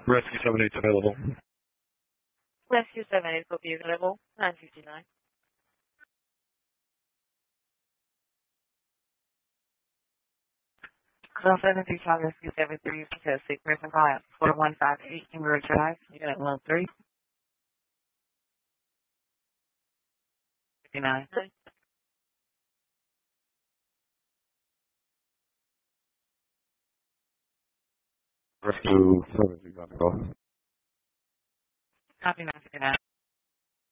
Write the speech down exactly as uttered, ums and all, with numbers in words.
Rescue seven eight's available. Rescue seven eight will be available. nine fifty-nine. Call seven three five Rescue seven three because sick person call out four one five eight Cambridge Drive. Unit one three. fifty-nine. Rescue seven, you got to go. Copy nine fifty-nine.